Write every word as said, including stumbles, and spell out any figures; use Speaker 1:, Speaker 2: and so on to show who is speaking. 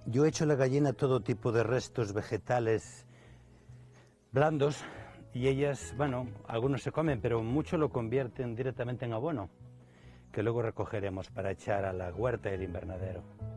Speaker 1: Yo he hecho a la gallina todo tipo de restos vegetales blandos y ellas, bueno, algunos se comen, pero muchos lo convierten directamente en abono, que luego recogeremos para echar a la huerta y el invernadero.